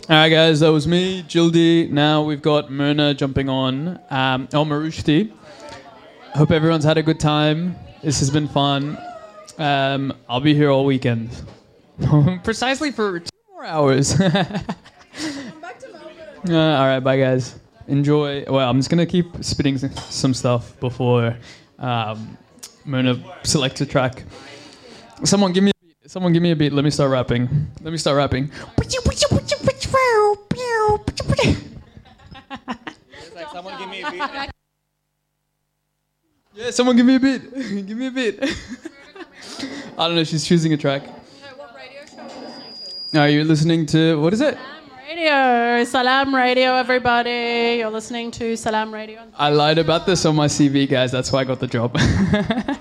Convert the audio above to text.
All right, guys, that was me, Jildi. Now we've got Myrna jumping on. Marushti. Hope everyone's had a good time. This has been fun. I'll be here all weekend. Precisely for 2 more hours. Come back to Melbourne. All right, bye, guys. Enjoy. Well, I'm just going to keep spitting some stuff before Myrna selects a track. Someone give me a beat. Let me start rapping. It's like someone give me a beat. Yeah, someone give me a beat. Give me a beat. I don't know, she's choosing a track. No, what radio show are you listening to? Are you listening to, what is it? Salam Radio, everybody. You're listening to Salam Radio. I lied about this on my CV, guys. That's why I got the job.